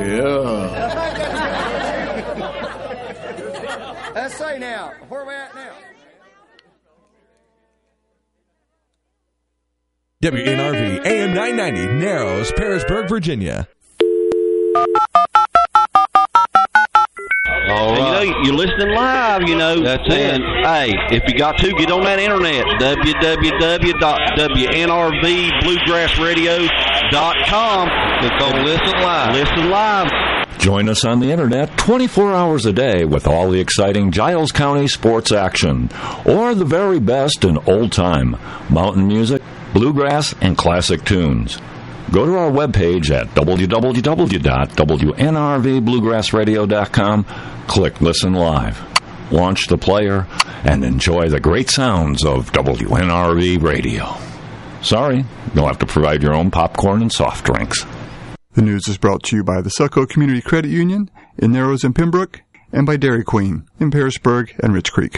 Let's say now, where are we at now? WNRV AM 990, Narrows, Parisburg, Virginia. All right. You're listening live, That's it. Hey, if you got to, get on that internet, www.WNRVBluegrassradio.com. Click on Listen Live. Listen live. Join us on the internet 24 hours a day with all the exciting Giles County sports action, or the very best in old-time mountain music, bluegrass, and classic tunes. Go to our webpage at www.WNRVBluegrassradio.com, click Listen Live, launch the player, and enjoy the great sounds of WNRV Radio. Sorry, you'll have to provide your own popcorn and soft drinks. The news is brought to you by the Selco Community Credit Union in Narrows and Pembroke, and by Dairy Queen in Parisburg and Rich Creek.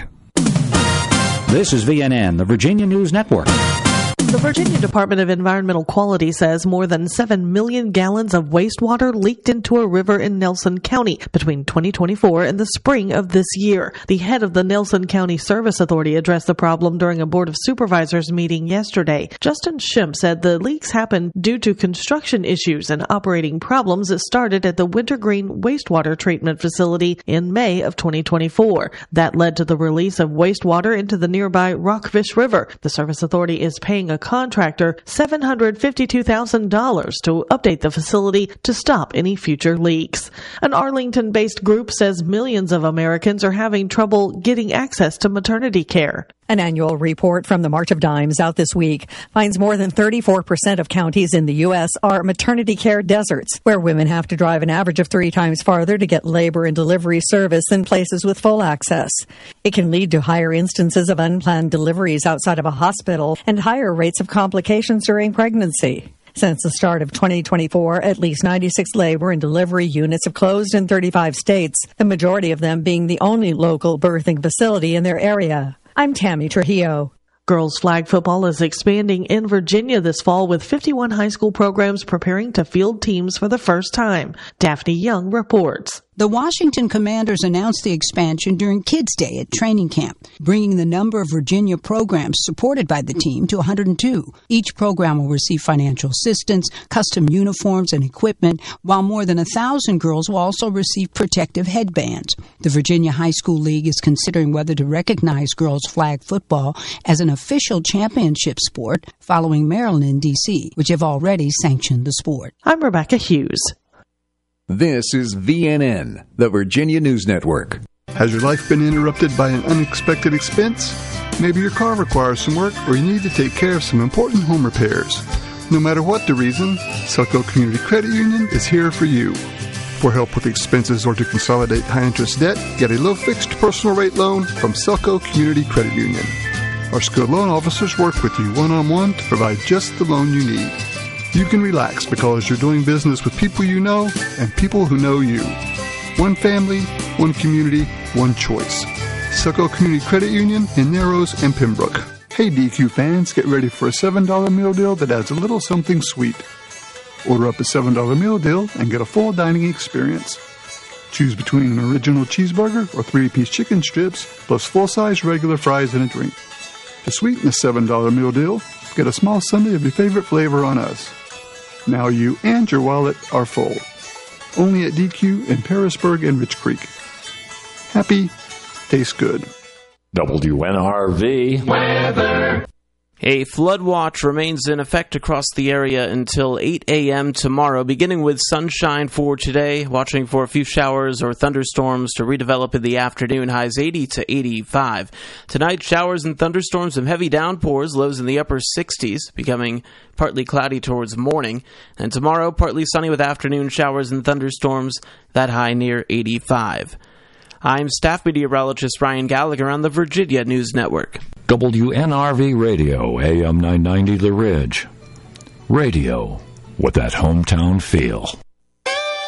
This is VNN, the Virginia News Network. The Virginia Department of Environmental Quality says more than 7 million gallons of wastewater leaked into a river in Nelson County between 2024 and the spring of this year. The head of the Nelson County Service Authority addressed the problem during a Board of Supervisors meeting yesterday. Justin Schimpf said the leaks happened due to construction issues and operating problems that started at the Wintergreen Wastewater Treatment Facility in May of 2024. That led to the release of wastewater into the nearby Rockfish River. The Service Authority is paying a contractor $752,000 to update the facility to stop any future leaks. An Arlington-based group says millions of Americans are having trouble getting access to maternity care. An annual report from the March of Dimes out this week finds more than 34% of counties in the U.S. are maternity care deserts, where women have to drive an average of 3 times farther to get labor and delivery service than places with full access. It can lead to higher instances of unplanned deliveries outside of a hospital and higher rates of complications during pregnancy. Since the start of 2024, at least 96 labor and delivery units have closed in 35 states, the majority of them being the only local birthing facility in their area. I'm Tammy Trujillo. Girls flag football is expanding in Virginia this fall with 51 high school programs preparing to field teams for the first time. Daphne Young reports. The Washington Commanders announced the expansion during Kids Day at training camp, bringing the number of Virginia programs supported by the team to 102. Each program will receive financial assistance, custom uniforms, and equipment, while more than 1,000 girls will also receive protective headbands. The Virginia High School League is considering whether to recognize girls flag football as an official championship sport, following Maryland and D.C., which have already sanctioned the sport. I'm Rebecca Hughes. This is VNN, the Virginia News Network. Has your life been interrupted by an unexpected expense? Maybe your car requires some work, or you need to take care of some important home repairs. No matter what the reason, Selco Community Credit Union is here for you. For help with expenses or to consolidate high-interest debt, get a low-fixed personal rate loan from Selco Community Credit Union. Our skilled loan officers work with you one-on-one to provide just the loan you need. You can relax because you're doing business with people you know and people who know you. One family, one community, one choice. Selco Community Credit Union in Narrows and Pembroke. Hey DQ fans, get ready for a $7 meal deal that adds a little something sweet. Order up a $7 meal deal and get a full dining experience. Choose between an original cheeseburger or 3-piece chicken strips plus full-size regular fries and a drink. To sweeten the $7 meal deal, get a small sundae of your favorite flavor on us. Now you and your wallet are full. Only at DQ in Parisburg and Rich Creek. Happy, tastes good. WNRV weather. A flood watch remains in effect across the area until 8 a.m. tomorrow, beginning with sunshine for today, watching for a few showers or thunderstorms to redevelop in the afternoon, highs 80 to 85. Tonight, showers and thunderstorms and heavy downpours, lows in the upper 60s, becoming partly cloudy towards morning. And tomorrow, partly sunny with afternoon showers and thunderstorms, that high near 85. I'm staff meteorologist Ryan Gallagher on the Virginia News Network. WNRV Radio, AM 990 The Ridge. Radio with that hometown feel.